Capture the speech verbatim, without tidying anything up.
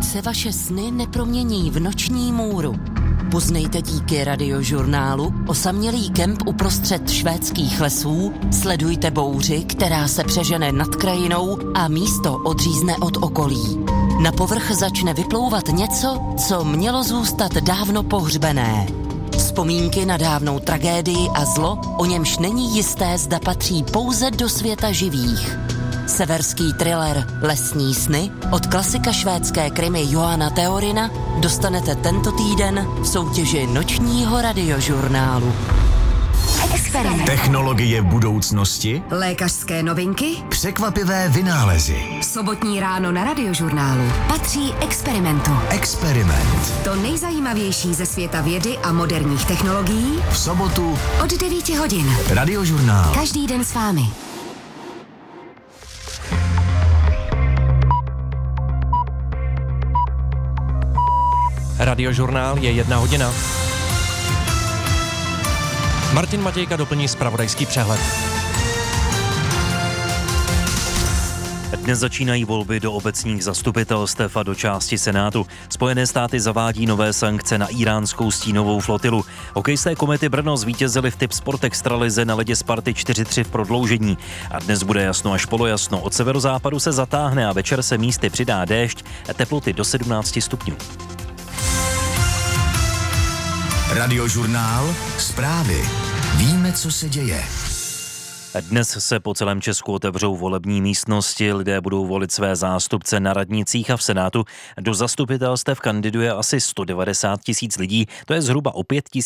ať se vaše sny nepromění v noční můru. Poznejte díky radiožurnálu osamělý kemp uprostřed švédských lesů, sledujte bouři, která se přežene nad krajinou a místo odřízne od okolí. Na povrch začne vyplouvat něco, co mělo zůstat dávno pohřbené. Vzpomínky na dávnou tragédii a zlo, o němž není jisté, zda patří pouze do světa živých. Severský thriller Lesní sny od klasika švédské krimi Johana Theorina dostanete tento týden v soutěži nočního radiožurnálu. Experiment. Technologie budoucnosti, Lékařské novinky, překvapivé vynálezy. sobotní ráno na radiožurnálu patří Experimentu. Experiment. To nejzajímavější ze světa vědy a moderních technologií V sobotu od devíti hodin. Radiožurnál. Každý den s vámi. Radiožurnál je jedna hodina. Martin Matějka doplní zpravodajský přehled. Dnes začínají volby do obecních zastupitelstev a do části Senátu. Spojené státy zavádí nové sankce na íránskou stínovou flotilu. Hokejisté Komety Brno zvítězili v Tip Sport Extralize na ledě Sparty čtyři tři v prodloužení. A dnes bude jasno až polojasno. Od severozápadu se zatáhne a večer se místy přidá déšť, teploty do sedmnáct stupňů. Radiožurnál. Zprávy. Víme, co se děje. Dnes se po celém Česku otevřou volební místnosti, lidé budou volit své zástupce na radnicích a v Senátu. Do zastupitelstev kandiduje asi sto devadesát tisíc lidí, to je zhruba o pět tisíc